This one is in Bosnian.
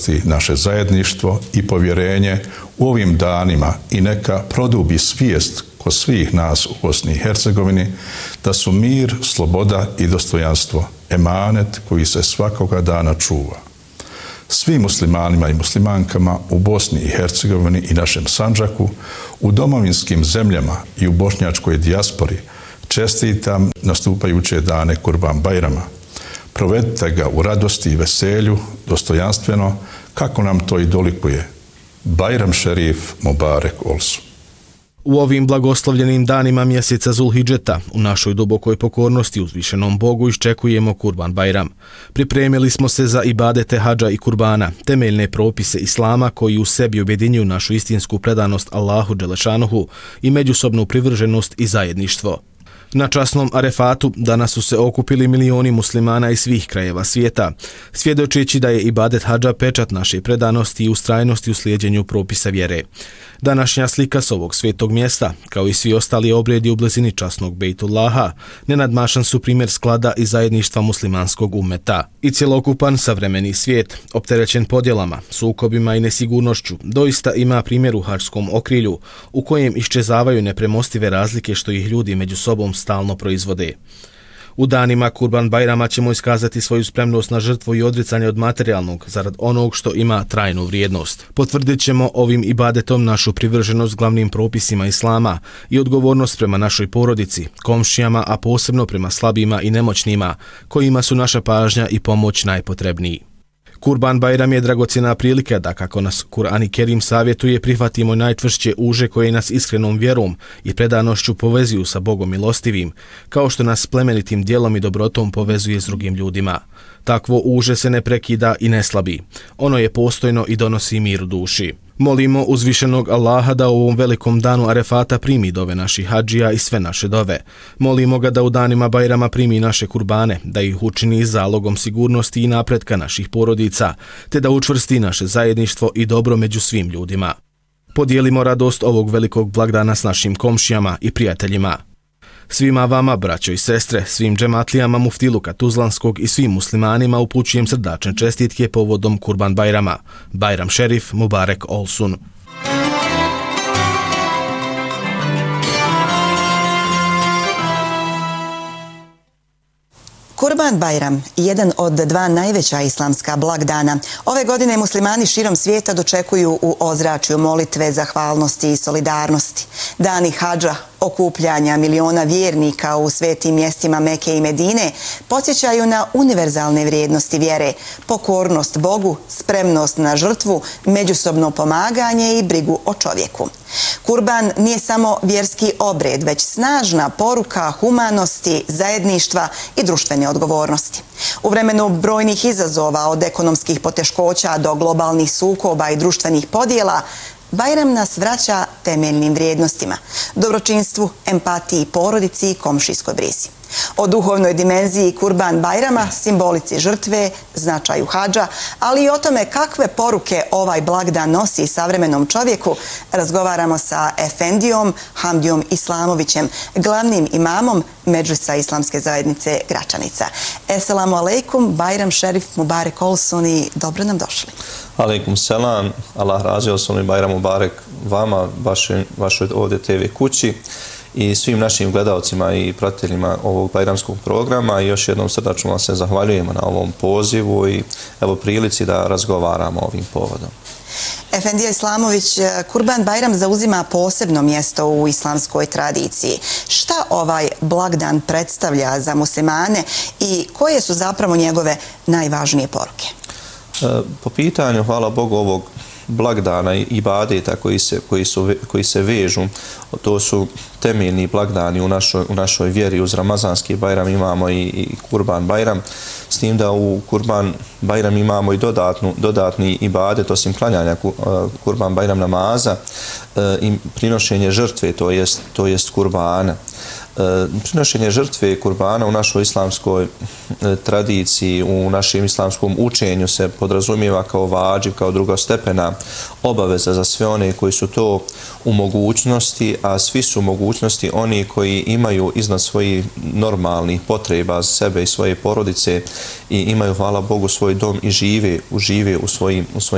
učvrsti naše zajedništvo i povjerenje u ovim danima i neka produbi svijest kod svih nas u Bosni i Hercegovini da su mir, sloboda i dostojanstvo emanet koji se svakoga dana čuva. Svim muslimanima i muslimankama u Bosni i Hercegovini i našem Sandžaku, u domovinskim zemljama i u bošnjačkoj dijaspori čestitam nastupajuće dane Kurban Bajrama. Provedite ga u radosti i veselju, dostojanstveno, kako nam to i dolikuje. Bajram Šerif Mubarek Olsun. U ovim blagoslovljenim danima mjeseca Zulhidžeta u našoj dubokoj pokornosti uzvišenom Bogu iščekujemo Kurban Bajram. Pripremili smo se za ibadete hadža i kurbana, temeljne propise Islama koji u sebi objedinjuju našu istinsku predanost Allahu Đelešanuhu i međusobnu privrženost i zajedništvo. Na časnom Arefatu danas su se okupili milioni muslimana iz svih krajeva svijeta, svjedočeći da je ibadet hadža pečat naše predanosti i ustrajnosti u slijeđenju propisa vjere. Današnja slika s ovog svetog mjesta, kao i svi ostali obredi u blizini časnog Bejtullaha, nenadmašan su primjer sklada i zajedništva muslimanskog ummeta. I cjelokupan savremeni svijet, opterećen podjelama, sukobima i nesigurnošću, doista ima primjer u hadžskom okrilju, u kojem iščezavaju nepremostive razlike što ih ljudi među sobom stalno proizvode. U danima Kurban Bajrama ćemo iskazati svoju spremnost na žrtvu i odricanje od materijalnog zarad onog što ima trajnu vrijednost. Potvrdit ćemo ovim ibadetom našu privrženost glavnim propisima Islama i odgovornost prema našoj porodici, komšijama, a posebno prema slabima i nemoćnima, kojima su naša pažnja i pomoć najpotrebniji. Kurban Bajram je dragocjena prilika da, kako nas Kur'an i Kerim savjetuje, prihvatimo najčvršće uže koje nas iskrenom vjerom i predanošću povezuju sa Bogom milostivim, kao što nas plemenitim djelom i dobrotom povezuje s drugim ljudima. Takvo uže se ne prekida i ne slabi. Ono je postojno i donosi mir u duši. Molimo uzvišenog Allaha da u ovom velikom danu Arefata primi dove naših hadžija i sve naše dove. Molimo ga da u danima Bajrama primi naše kurbane, da ih učini zalogom sigurnosti i napretka naših porodica, te da učvrsti naše zajedništvo i dobro među svim ljudima. Podijelimo radost ovog velikog blagdana s našim komšijama i prijateljima. Svima vama, braćo i sestre, svim džematlijama Muftiluka Tuzlanskog i svim muslimanima upućujem srdačne čestitke povodom Kurban Bajrama. Bajram Šerif Mubarek Olsun. Kurban Bajram, jedan od dva najveća islamska blagdana. Ove godine muslimani širom svijeta dočekuju u ozračju molitve, zahvalnosti i solidarnosti. Dani hadža, okupljanja miliona vjernika u svetim mjestima Meke i Medine podsjećaju na univerzalne vrijednosti vjere, pokornost Bogu, spremnost na žrtvu, međusobno pomaganje i brigu o čovjeku. Kurban nije samo vjerski obred, već snažna poruka humanosti, zajedništva i društvene odgovornosti. U vremenu brojnih izazova, od ekonomskih poteškoća do globalnih sukoba i društvenih podjela, Bajram nas vraća temeljnim vrijednostima, dobročinstvu, empatiji, porodici i komšijskoj brizi. O duhovnoj dimenziji Kurban Bajrama, simbolici žrtve, značaju hadža, ali i o tome kakve poruke ovaj blagdan nosi savremenom čovjeku, razgovaramo sa Efendijom Hamdijom Islamovićem, glavnim imamom Medžlisa Islamske zajednice Gračanica. Esselamu alaikum, Bajram Šerif Mubarek Olsun i dobro nam došli. Alaikum selam, Allah razio Olsun i Bajram Mubarek vama, vašoj ovdje TV kući i svim našim gledalcima i pratiteljima ovog bajramskog programa i još jednom srdačno vam se zahvaljujemo na ovom pozivu i evo prilici da razgovaramo ovim povodom. Efendija Islamović, Kurban Bajram zauzima posebno mjesto u islamskoj tradiciji. Šta ovaj blagdan predstavlja za muslimane i koje su zapravo njegove najvažnije poruke? Po pitanju, hvala Bogu, ovog blagdana i ibadeta koji se vežu, to su temeljni blagdani u našoj vjeri. Uz Ramazanski Bajram imamo i Kurban Bajram, s tim da u Kurban Bajram imamo i dodatni ibadet, osim klanjanja Kurban Bajram namaza i prinošenje žrtve, to jest kurbana. Prinošenje žrtve kurbana u našoj islamskoj tradiciji, u našem islamskom učenju se podrazumijeva kao vađiv, kao drugostepena obaveza za sve one koji su to u mogućnosti, a svi su u mogućnosti oni koji imaju iznad svojih normalnih potreba za sebe i svoje porodice i imaju, hvala Bogu, svoj dom i žive u svojim